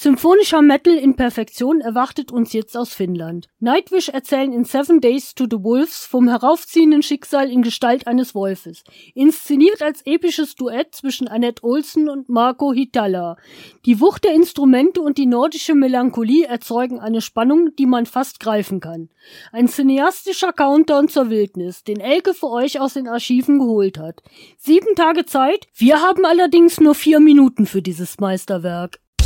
Symphonischer Metal in Perfektion erwartet uns jetzt aus Finnland. Nightwish erzählen in 7 Days to the Wolves vom heraufziehenden Schicksal in Gestalt eines Wolfes. Inszeniert als episches Duett zwischen Anette Olsen und Marco Hietala. Die Wucht der Instrumente und die nordische Melancholie erzeugen eine Spannung, die man fast greifen kann. Ein cineastischer Countdown zur Wildnis, den Elke für euch aus den Archiven geholt hat. 7 Tage Zeit, wir haben allerdings nur 4 Minuten für dieses Meisterwerk.